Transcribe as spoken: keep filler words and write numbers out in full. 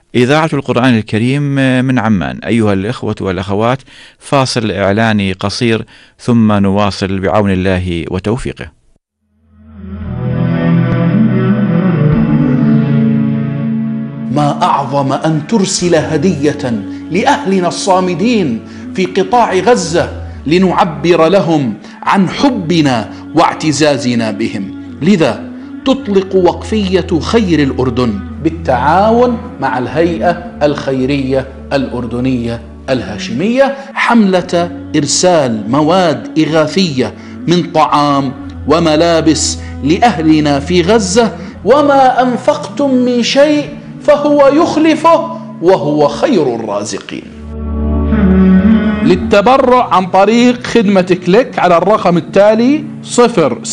إذاعة القرآن الكريم من عمان. أيها الإخوة والأخوات، فاصل إعلاني قصير ثم نواصل بعون الله وتوفيقه. ما أعظم أن ترسل هدية لأهلنا الصامدين في قطاع غزة لنعبر لهم عن حبنا واعتزازنا بهم. لذا تطلق وقفية خير الأردن بالتعاون مع الهيئة الخيرية الأردنية الهاشمية حملة إرسال مواد إغاثية من طعام وملابس لأهلنا في غزة، وما أنفقتم من شيء فهو يخلفه وهو خير الرازقين. للتبرع عن طريق خدمة كليك على الرقم التالي صفر